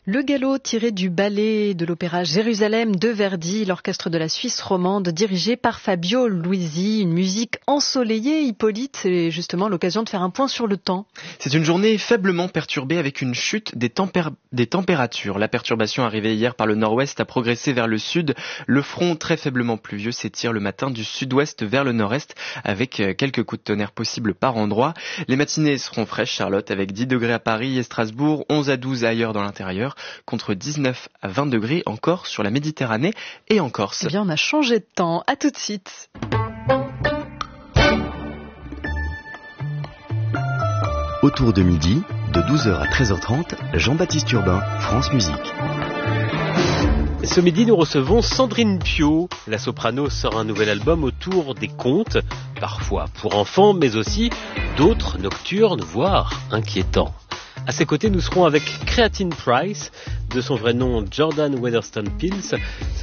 Le galop tiré du ballet de l'opéra Jérusalem de Verdi, l'orchestre de la Suisse romande dirigé par Fabio Luisi, une musique ensoleillée. Hippolyte, c'est justement l'occasion de faire un point sur le temps. C'est une journée faiblement perturbée avec une chute des températures. La perturbation arrivée hier par le nord-ouest a progressé vers le sud. Le front très faiblement pluvieux s'étire le matin du sud-ouest vers le nord-est avec quelques coups de tonnerre possibles par endroit. Les matinées seront fraîches, Charlotte, avec 10 degrés à Paris et Strasbourg, 11 à 12 ailleurs dans l'intérieur, contre 19 à 20 degrés encore sur la Méditerranée et en Corse. Eh bien, on a changé de temps. À tout de suite. Autour de midi, de 12h à 13h30, Jean-Baptiste Urbain, France Musique. Ce midi, nous recevons Sandrine Piau. La soprano sort un nouvel album autour des contes, parfois pour enfants, mais aussi d'autres nocturnes, voire inquiétants. À ses côtés, nous serons avec Creatine Price, de son vrai nom Jordan Weatherstone Pills.